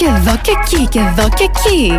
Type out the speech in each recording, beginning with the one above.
Και εδώ και εκεί, και εδώ και εκεί.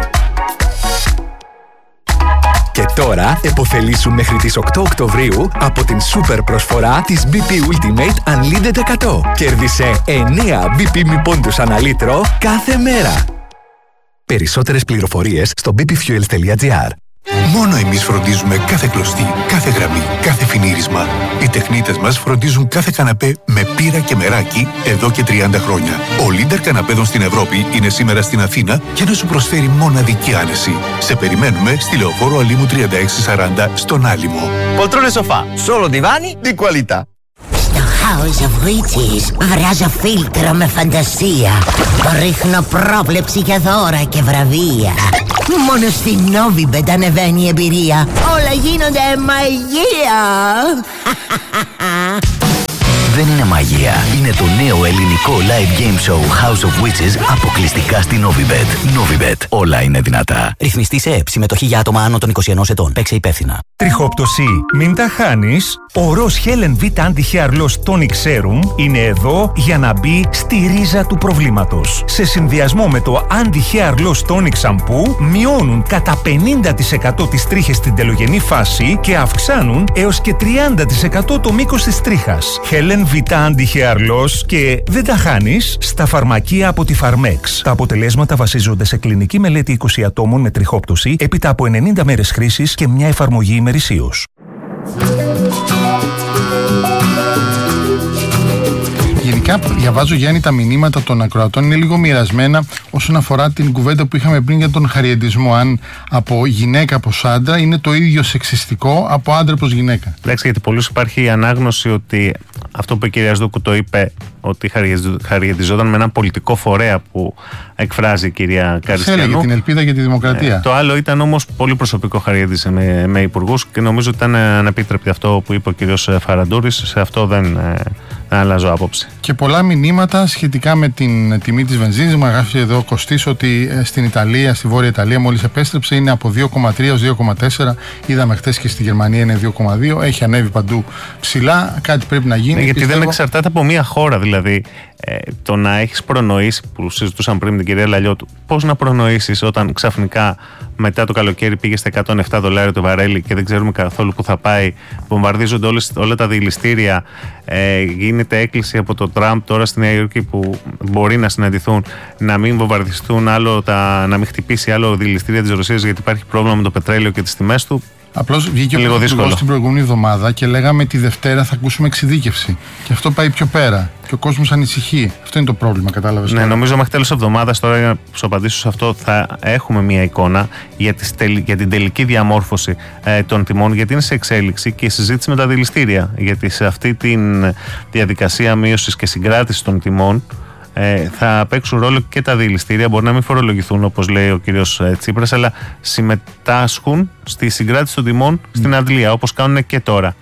Και τώρα επωφελήσου μέχρι τις 8 Οκτωβρίου από την σούπερ προσφορά της BP Ultimate Unlimited 100. Κέρδισε 9 BP μη πόντους ανά λίτρο κάθε μέρα. Περισσότερες πληροφορίες στο bpfuels.gr. Μόνο εμείς φροντίζουμε κάθε κλωστή, κάθε γραμμή, κάθε φινίρισμα. Οι τεχνίτες μας φροντίζουν κάθε καναπέ με πύρα και μεράκι εδώ και 30 χρόνια. Ο Λίντερ καναπέδων στην Ευρώπη είναι σήμερα στην Αθήνα για να σου προσφέρει μοναδική άνεση. Σε περιμένουμε στη Λεωφόρο Αλήμου 3640 στον Άλυμο. Poltrone sofà, solo divani di qualità. Στο House of Witches βράζω φίλτρο με φαντασία. Ρίχνω πρόβλεψη για δώρα και βραβεία. Μόνο στην Novibet ανεβαίνει η εμπειρία. Όλα γίνονται μαγεία. Δεν είναι μαγεία. Είναι το νέο ελληνικό live game show House of Witches αποκλειστικά στη Novibet. Novibet. Όλα είναι δυνατά. Ρυθμιστή σε ΕΕΠ. Συμμετοχή για άτομα άνω των 21 ετών. Παίξε υπεύθυνα. Τριχόπτωση. Μην τα χάνεις. Ο Ροζ Helen V Anti-Hair Loss Tonic Serum είναι εδώ για να μπει στη ρίζα του προβλήματος. Σε συνδυασμό με το Anti-Hair Loss Tonic Shampoo μειώνουν κατά 50% τις τρίχες στην τελογενή φάση και αυξάνουν έως και 30% το μήκος της τρίχας. Helen V Anti-Hair Loss και δεν τα χάνεις στα φαρμακεία από τη Pharmex. Τα αποτελέσματα βασίζονται σε κλινική μελέτη 20 ατόμων με τριχόπτωση έπειτα από 90 μέρες χρήσης και μια εφαρμογή ημερησίως. Γενικά, διαβάζω, Γιάννη, τα μηνύματα των ακροατών είναι λίγο μοιρασμένα όσον αφορά την κουβέντα που είχαμε πριν για τον χαριεντισμό. Αν από γυναίκα προς άντρα είναι το ίδιο σεξιστικό από άντρα προς γυναίκα. Εντάξει, γιατί πολλούς υπάρχει η ανάγνωση ότι αυτό που η κυρία Σδούκου το είπε, ότι χαριεντιζόταν με έναν πολιτικό φορέα που εκφράζει η κυρία Καριστιανού. Έλεγε την ελπίδα για τη δημοκρατία. Το άλλο ήταν όμως πολύ προσωπικό, χαριέντισε με υπουργούς και νομίζω ότι ήταν ανεπίτρεπτη αυτό που είπε ο κύριος Φαραντούρης. Σε αυτό δεν αλλάζω άποψη. Και πολλά μηνύματα σχετικά με την τιμή της βενζίνης. Μου γράφει εδώ ο Κωστής ότι στην Ιταλία, στη Βόρεια Ιταλία, μόλις επέστρεψε, είναι από 2,3 έως 2,4. Είδαμε χθες και στη Γερμανία είναι 2,2. Έχει ανέβει παντού ψηλά. Κάτι πρέπει να γίνει. Γιατί δεν εξαρτάται από μία χώρα. Δηλαδή, το να έχεις προνοήσει, που συζητούσαμε πριν με την κυρία Λαλιώτου, πώς να προνοήσεις όταν ξαφνικά μετά το καλοκαίρι πήγε στα $107 το βαρέλι και δεν ξέρουμε καθόλου που θα πάει, βομβαρδίζονται όλα τα διελιστήρια, γίνεται έκκληση από τον Τραμπ τώρα στη Νέα Υόρκη που μπορεί να συναντηθούν, να μην βομβαρδιστούν άλλο, να μην χτυπήσει άλλο διελιστήρια της Ρωσίας γιατί υπάρχει πρόβλημα με το πετρέλαιο και τις τιμές του. Απλώς βγήκε ο Πρωθυπουργός την προηγούμενη εβδομάδα και λέγαμε τη Δευτέρα θα ακούσουμε εξειδίκευση. Και αυτό πάει πιο πέρα. Και ο κόσμος ανησυχεί. Αυτό είναι το πρόβλημα, κατάλαβες. Ναι, νομίζω μέχρι τέλος εβδομάδας, τώρα για να σου απαντήσω σε αυτό, θα έχουμε μια εικόνα για την τελική διαμόρφωση των τιμών, γιατί είναι σε εξέλιξη και η συζήτηση με τα δηληστήρια. Γιατί σε αυτή τη διαδικασία μείωσης και συγκράτησης των τιμών θα παίξουν ρόλο και τα δηληστήρια. Μπορεί να μην φορολογηθούν όπως λέει ο κύριος Τσίπρας, αλλά συμμετάσχουν στη συγκράτηση των τιμών στην αντλία, όπως κάνουν και τώρα.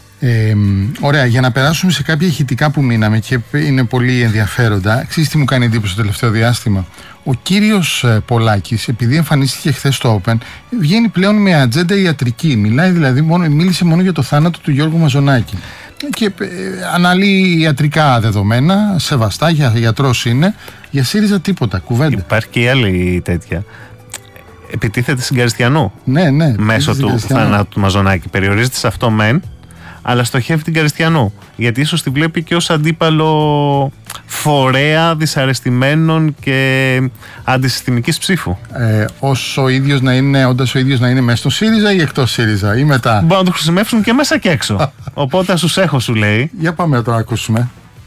Ωραία, για να περάσουμε σε κάποια ηχητικά που μείναμε και είναι πολύ ενδιαφέροντα. Ξέρεις τι μου κάνει εντύπωση το τελευταίο διάστημα? Ο κύριος Πολάκης, επειδή εμφανίστηκε χθες στο Open, βγαίνει πλέον με ατζέντα ιατρική. Μιλάει δηλαδή μίλησε μόνο για το θάνατο του Γιώργου Μαζονάκη. Και αναλύει ιατρικά δεδομένα, σεβαστά, γιατρός είναι. Για ΣΥΡΙΖΑ τίποτα, κουβέντα. Υπάρχει και η άλλη τέτοια. Επιτίθεται στην Καριστιανού. Ναι. Μέσω του θανάτου του Μαζονάκη. Περιορίζεται σε αυτό μεν, αλλά στοχεύει την Καριστιανού. Γιατί ίσως τη βλέπει και ως αντίπαλο φορέα δυσαρεστημένων και αντισυστημικής ψήφου. Όντας ο ίδιος να είναι μέσα στο ΣΥΡΙΖΑ ή εκτός ΣΥΡΙΖΑ ή μετά. Μπορούν να το χρησιμεύσουν και μέσα και έξω. Οπότε σου έχω, σου λέει. Για πάμε να το ακούσουμε.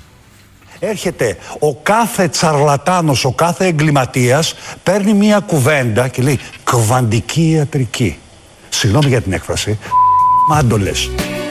Έρχεται ο κάθε τσαρλατάνος, ο κάθε εγκληματίας, παίρνει μια κουβέντα και λέει κβαντική ιατρική. Συγγνώμη για την έκφραση. Μάντολες.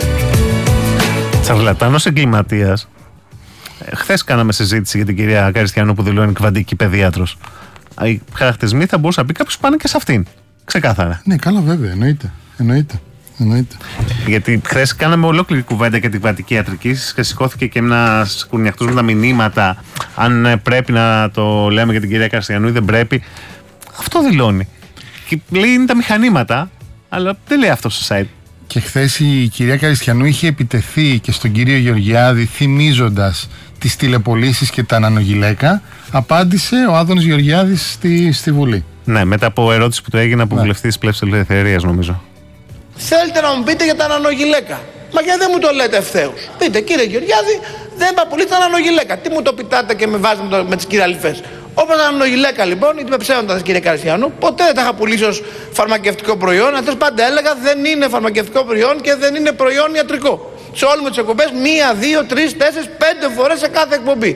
Τσαρλατάνος εγκληματίας. Χθες κάναμε συζήτηση για την κυρία Καριστιανού που δηλώνει κβαντική παιδίατρος. Οι χαρακτηρισμοί θα μπορούσε να πει κάποιος πάνε και σε αυτήν. Ξεκάθαρα. Ναι, καλά, βέβαια, εννοείται. Γιατί χθες κάναμε ολόκληρη κουβέντα για την κβαντική ιατρική και σηκώθηκε και ένας κουρνιαχτός με τα μηνύματα. Αν πρέπει να το λέμε για την κυρία Καριστιανού ή δεν πρέπει. Αυτό δηλώνει. Και λέει είναι τα μηχανήματα, αλλά δεν λέει αυτό στο site. και χθες η κυρία Καριστιανού είχε επιτεθεί και στον κύριο Γεωργιάδη θυμίζοντας τις τηλεπολίσεις και τα νανογυλαίκα, απάντησε ο Άδωνης Γεωργιάδης στη Βουλή. Ναι, μετά από ερώτηση που του έγινε από βουλευτής Πλεύσης Ελευθερίας, νομίζω. Θέλετε να μου πείτε για τα νανογυλαίκα? Μα γιατί δεν μου το λέτε ευθέως? Πείτε, κύριε Γεωργιάδη, δεν είπα πολύ τα νανογυλαίκα. Τι μου το πιτάτε και με βάζετε με τις κυραλιφές? Όπως τα νανογυλαίκα λοιπόν, είτε με ψέματα κύριε Καριστιανού, ποτέ δεν τα είχα πουλήσει ως φαρμακευτικό προϊόν. Αυτές πάντα έλεγα δεν είναι φαρμακευτικό προϊόν και δεν είναι προϊόν ιατρικό. Σε όλες τις εκπομπές, 1, 2, 3, 4, 5 φορές σε κάθε εκπομπή.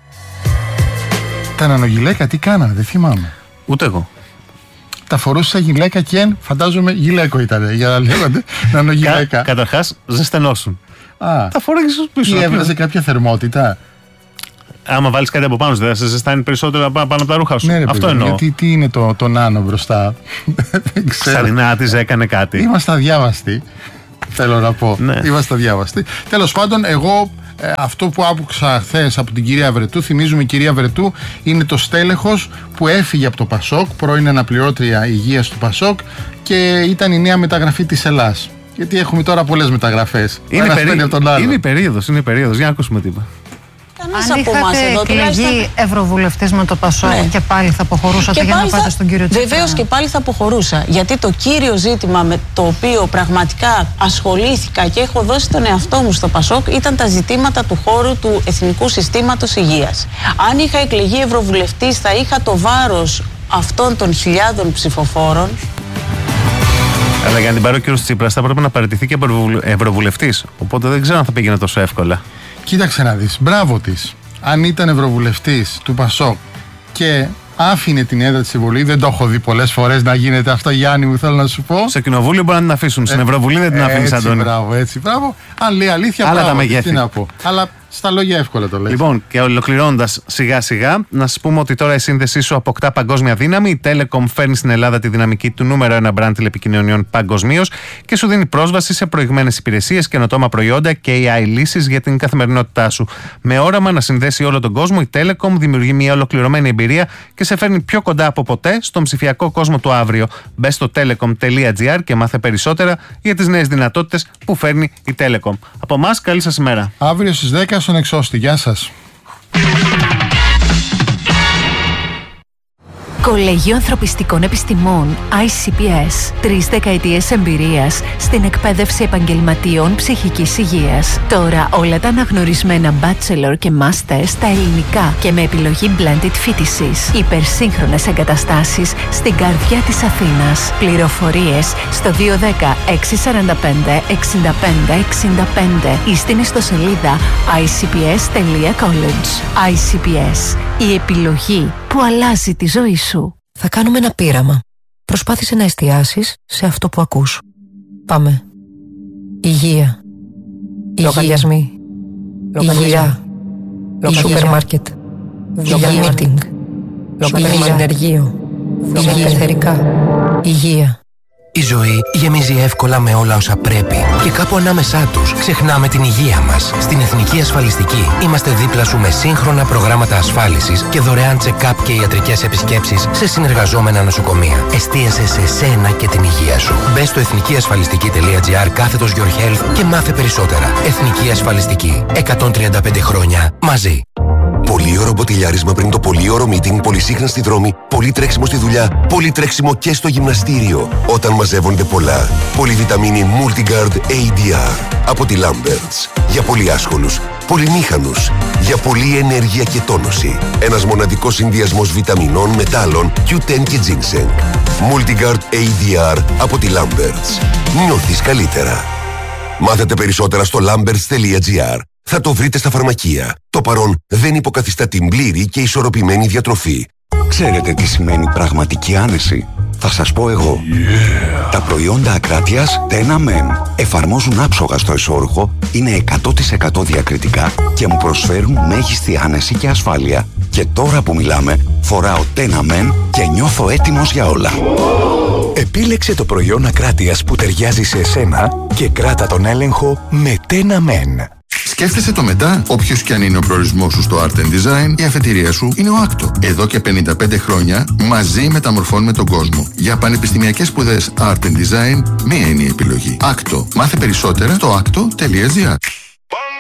Τα νανογυλαίκα τι κάνανε, δεν θυμάμαι. Ούτε εγώ. Τα φορούσε γυλαίκα και φαντάζομαι γυλαίκο ήταν. Για να λέγονται νανογυλαίκα. Καταρχάς, ζεσθενώσουν. Τα φοράγες πίσω. Ή έβγαζε κάποια θερμότητα. Άμα βάλεις κάτι από πάνω, δεν θα σε ζεστάνει περισσότερο πάνω από τα ρούχα σου? Ναι, ρε, αυτό παιδί, εννοώ. Γιατί τι είναι το νάνο μπροστά? Σαρινά της έκανε κάτι. Είμαστε αδιάβαστοι. Θέλω να πω. Ναι. Είμαστε αδιάβαστοι. Τέλος πάντων, εγώ αυτό που άκουσα χθες από την κυρία Βρετού, θυμίζουμε η κυρία Βρετού είναι το στέλεχος που έφυγε από το Πασόκ, πρώην αναπληρώτρια υγείας του Πασόκ, και ήταν η νέα μεταγραφή της Ελλάς. Γιατί έχουμε τώρα πολλές μεταγραφές. Είναι η περίοδος, για να ακούσουμε τι είπα. Αν είχατε εκλεγεί ευρωβουλευτής με το ΠΑΣΟΚ και πάλι θα αποχωρούσατε για να πάτε στον κύριο Τσίπρα? Βεβαίως και πάλι θα αποχωρούσα. Γιατί το κύριο ζήτημα με το οποίο πραγματικά ασχολήθηκα και έχω δώσει τον εαυτό μου στο ΠΑΣΟΚ ήταν τα ζητήματα του χώρου του Εθνικού Συστήματος Υγείας. Αν είχα εκλεγεί ευρωβουλευτής θα είχα το βάρος αυτών των χιλιάδων ψηφοφόρων. Αλλά για να την πάρει ο κύριος Τσίπρας θα πρέπει να παραιτηθεί και ευρωβουλευτής. Οπότε δεν ξέρω αν θα πήγαινε τόσο εύκολα. Κοίταξε να δεις, μπράβο της. Αν ήταν ευρωβουλευτής του Πασόκ και άφηνε την έδρα της Βουλή, δεν το έχω δει πολλές φορές να γίνεται αυτό, Γιάννη μου, θέλω να σου πω. Στο κοινοβούλιο μπορεί να την αφήσουν, στην Ευρωβουλή δεν την αφήνεις, Αντώνη. Μπράβο. Αν λέει αλήθεια, άλλα μπράβο, τα μεγέθη. Τι να πω. Αλλά στα λόγια εύκολα το λες. Λοιπόν, και ολοκληρώνοντας σιγά σιγά, να σας πούμε ότι τώρα η σύνδεσή σου αποκτά παγκόσμια δύναμη. Η Telecom φέρνει στην Ελλάδα τη δυναμική του νούμερο 1 brand τηλεπικοινωνιών παγκοσμίως και σου δίνει πρόσβαση σε προηγμένες υπηρεσίες, καινοτόμα προϊόντα και AI λύσεις για την καθημερινότητά σου. Με όραμα να συνδέσει όλο τον κόσμο, η Telecom δημιουργεί μια ολοκληρωμένη εμπειρία και σε φέρνει πιο κοντά από ποτέ στον ψηφιακό κόσμο του αύριο. Μπες στο telecom.gr και μάθε περισσότερα για τις νέες δυνατότητες που φέρνει η Telecom. Από εμάς, καλή σας ημέρα. Αύριο στις 10 στον Εξώστη. Γεια σας. Κολέγιο Ανθρωπιστικών Επιστημών ICPS. 3 δεκαετίες εμπειρίας στην εκπαίδευση επαγγελματιών ψυχικής υγείας. Τώρα όλα τα αναγνωρισμένα bachelor και master στα ελληνικά και με επιλογή blended φοιτησης. Υπερσύγχρονες εγκαταστάσεις στην καρδιά της Αθήνας. Πληροφορίες στο 210 645 65 65 ή στην ιστοσελίδα icps.college. ICPS. Η επιλογή που αλλάζει τη ζωή σου. Θα κάνουμε ένα πείραμα. Προσπάθησε να εστιάσεις σε αυτό που ακούς. Πάμε. Υγεία. Λογαριασμοί. Υγεία. Σούπερ μάρκετ. Υγεία meeting. Ενεργείο. Υγεία. Υγεία. Η ζωή γεμίζει εύκολα με όλα όσα πρέπει και κάπου ανάμεσά τους ξεχνάμε την υγεία μας. Στην Εθνική Ασφαλιστική είμαστε δίπλα σου με σύγχρονα προγράμματα ασφάλισης και δωρεάν check-up και ιατρικές επισκέψεις σε συνεργαζόμενα νοσοκομεία. Εστίασε σε σένα και την υγεία σου. Μπες στο εθνικιασφαλιστική.gr/Your Health και μάθε περισσότερα. Εθνική Ασφαλιστική. 135 χρόνια μαζί. Πολύωρο μποτιλιάρισμα πριν το πολύωρο meeting, πολυσύχναστη δρόμη, πολύ τρέξιμο στη δουλειά, πολύ τρέξιμο και στο γυμναστήριο. Όταν μαζεύονται πολλά. Πολυβιταμίνη Multigard ADR από τη Lamberts. Για πολύ άσχολους, πολυμήχανους, για πολλή ενέργεια και τόνωση. Ένας μοναδικός συνδυασμός βιταμινών, μετάλλων, Q10 και ginseng. Multigard ADR από τη Lamberts. Νιώθεις καλύτερα. Μάθετε περισσότερα στο lamberts.gr. Θα το βρείτε στα φαρμακεία. Το παρόν δεν υποκαθιστά την πλήρη και ισορροπημένη διατροφή. Ξέρετε τι σημαίνει πραγματική άνεση? Θα σας πω εγώ. Τα προϊόντα Ακράτειας Tena Men εφαρμόζουν άψογα στο εσώρουχο, είναι 100% διακριτικά και μου προσφέρουν μέγιστη άνεση και ασφάλεια. Και τώρα που μιλάμε, φοράω Tena Men και νιώθω έτοιμος για όλα. Επίλεξε το προϊόν Ακράτειας που ταιριάζει σε εσένα και κράτα τον έλεγχο με Tena Men. Σκέφτεσαι το μετά? Όποιος κι αν είναι ο προορισμός σου στο Art and Design, η αφετηρία σου είναι ο Άκτο. Εδώ και 55 χρόνια μαζί μεταμορφώνουμε τον κόσμο. Για πανεπιστημιακές σπουδές Art and Design, μία είναι η επιλογή. Άκτο. Μάθε περισσότερα στο acto.gr.